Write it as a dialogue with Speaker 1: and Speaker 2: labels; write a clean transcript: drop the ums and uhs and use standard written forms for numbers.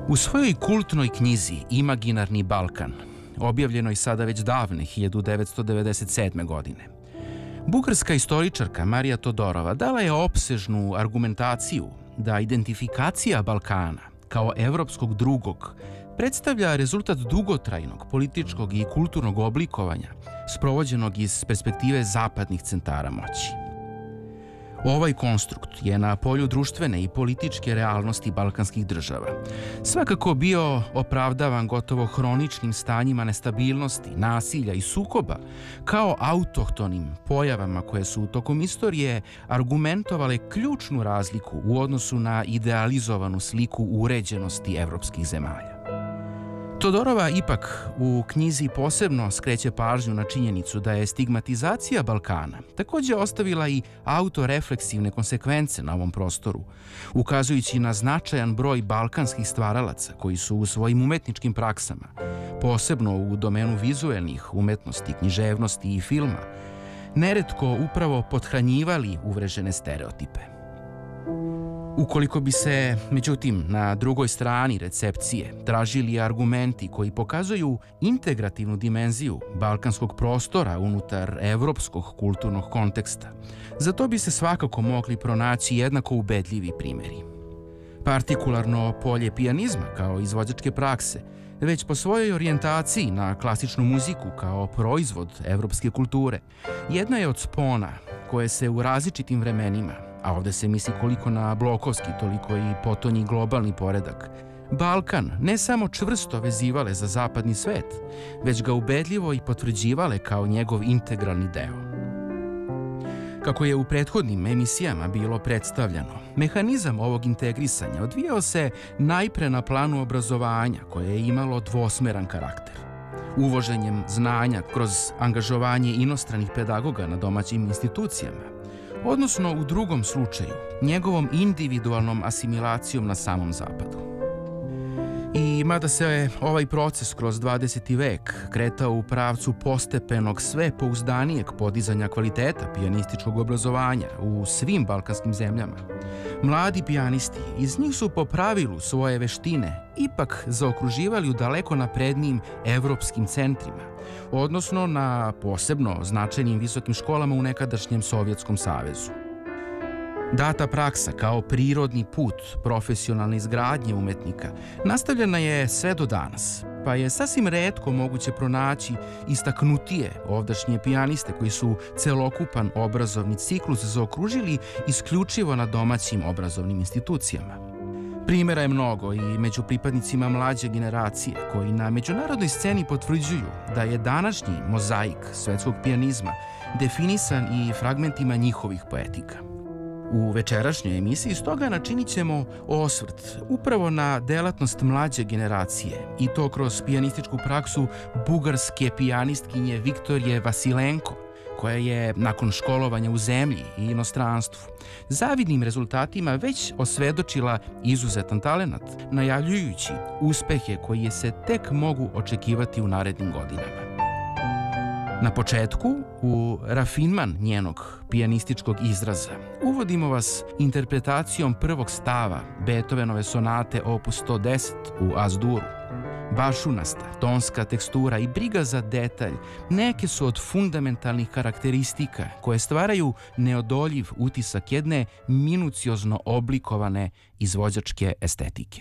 Speaker 1: U svojoj kultnoj knjizi Imaginarni Balkan, objavljenoj sada već davne 1997. godine, bugarska istoričarka Marija Todorova dala je opsežnu argumentaciju da identifikacija Balkana kao evropskog drugog predstavlja rezultat dugotrajnog političkog i kulturnog oblikovanja sprovođenog iz perspektive zapadnih centara moći. Ovaj konstrukt je na polju društvene i političke realnosti balkanskih država svakako bio opravdavan gotovo hroničnim stanjima nestabilnosti, nasilja i sukoba kao autohtonim pojavama koje su tokom istorije argumentovale ključnu razliku u odnosu na idealizovanu sliku uređenosti evropskih zemalja. Todorova ipak u knjizi posebno skreće pažnju na činjenicu da je stigmatizacija Balkana takođe ostavila i autorefleksivne konsekvence na ovom prostoru, ukazujući na značajan broj balkanskih stvaralaca koji su u svojim umetničkim praksama, posebno u domenu vizuelnih umetnosti, književnosti i filma, neretko upravo pothranjivali uvrežene stereotipe. Ukoliko bi se, međutim, na drugoj strani recepcije tražili argumenti koji pokazuju integrativnu dimenziju balkanskog prostora unutar evropskog kulturnog konteksta, za to bi se svakako mogli pronaći jednako ubedljivi primjeri. Partikularno polje pijanizma kao izvođačke prakse, već po svojoj orijentaciji na klasičnu muziku kao proizvod evropske kulture, jedna je od spona koje se u različitim vremenima, a ovde se misli koliko na blokovski, toliko i potonji globalni poredak, Balkan ne samo čvrsto vezivale za zapadni svet, već ga ubedljivo i potvrđivale kao njegov integralni deo. Kako je u prethodnim emisijama bilo predstavljeno, mehanizam ovog integrisanja odvijao se najpre na planu obrazovanja koje je imalo dvosmeran karakter. Uvoženjem znanja kroz angažovanje inostranih pedagoga na domaćim institucijama, odnosno u drugom slučaju, njegovom individualnom asimilacijom na samom zapadu. I mada se ovaj proces kroz 20. vek kretao u pravcu postepenog sve pouzdanijeg podizanja kvaliteta pijanističkog obrazovanja u svim balkanskim zemljama, mladi pijanisti iz njih su po pravilu svoje veštine ipak zaokruživali u daleko naprednijim evropskim centrima, odnosno na posebno značajnim visokim školama u nekadašnjem Sovjetskom savezu. Data praksa kao prirodni put profesionalne izgradnje umetnika nastavljena je sve do danas, pa je sasvim retko moguće pronaći istaknutije ovdašnje pijaniste koji su celokupan obrazovni ciklus zaokružili isključivo na domaćim obrazovnim institucijama. Primjera je mnogo i među pripadnicima mlađe generacije koji na međunarodnoj sceni potvrđuju da je današnji mozaik svetskog pijanizma definisan i fragmentima njihovih poetika. U večerašnjoj emisiji stoga načinit ćemo osvrt upravo na delatnost mlađe generacije i to kroz pijanističku praksu bugarske pijanistkinje Viktorije Vasilenko, koja je nakon školovanja u zemlji i inostranstvu zavidnim rezultatima već osvedočila izuzetan talenat, najavljujući uspehe koji se tek mogu očekivati u narednim godinama. Na početku, u rafinman njenog pijanističkog izraza, uvodimo vas interpretacijom prvog stava Beethovenove sonate opus 110 u As-Duru. Bašunasta, tonska tekstura i briga za detalj neke su od fundamentalnih karakteristika koje stvaraju neodoljiv utisak jedne minuciozno oblikovane izvođačke estetike.